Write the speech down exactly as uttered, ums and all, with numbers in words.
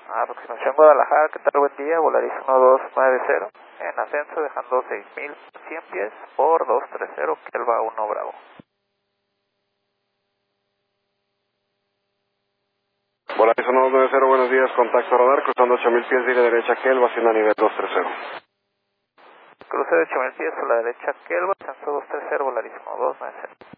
Aproximación Guadalajara, ¿qué tal? Buen día, Volaris uno dos nueve cero, en ascenso dejando seis mil cien pies por dos tres cero, Kelva uno Bravo. Volaris uno dos nueve cero, buenos días, contacto radar, cruzando ocho mil pies, diré derecha Kelva, haciendo a nivel dos tres cero. Cruce de ocho mil pies a la derecha Kelva, ascenso dos tres cero, Volaris uno dos nueve cero.